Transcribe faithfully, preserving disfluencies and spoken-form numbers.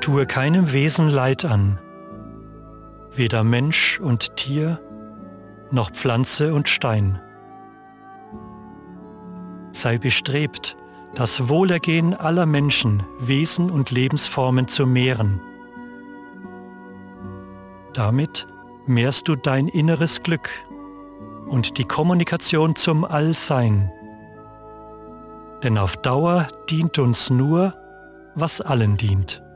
Tue keinem Wesen Leid an, weder Mensch und Tier, noch Pflanze und Stein. Sei bestrebt, das Wohlergehen aller Menschen, Wesen und Lebensformen zu mehren. Damit mehrst du dein inneres Glück und die Kommunikation zum Allsein. Denn auf Dauer dient uns nur, was allen dient.